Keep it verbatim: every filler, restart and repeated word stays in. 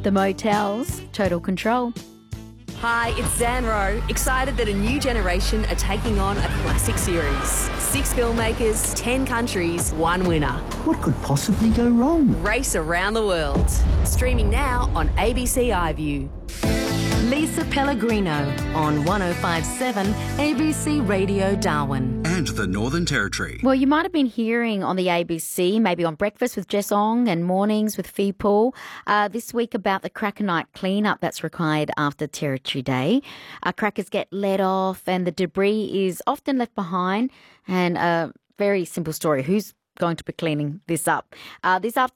The Motels, Total Control. Hi, it's Zanro, excited that a new generation are taking on a classic series. Six filmmakers, ten countries, one winner. What could possibly go wrong? Race around the world. Streaming now on A B C iView. Lisa Pellegrino on one oh five point seven A B C Radio Darwin. And the Northern Territory. Well, you might have been hearing on the A B C, maybe on Breakfast with Jess Ong and Mornings with Fee Paul, uh, this week about the cracker night cleanup that's required after Territory Day. Uh, crackers get let off and the debris is often left behind. And a very simple story. Who's going to be cleaning this up? Uh, this afternoon,